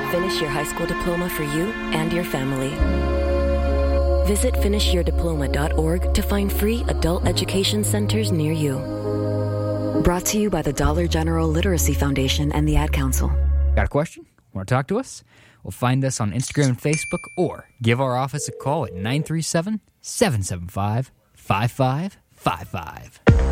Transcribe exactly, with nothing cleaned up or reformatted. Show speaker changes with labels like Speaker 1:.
Speaker 1: Finish your high school diploma for you and your family. Visit finish your diploma dot org to find free adult education centers near you. Brought to you by the Dollar General Literacy Foundation and the Ad Council.
Speaker 2: Got a question? Want to talk to us? Well, find us on Instagram and Facebook or give our office a call at nine three seven, seven seven five, five five five five.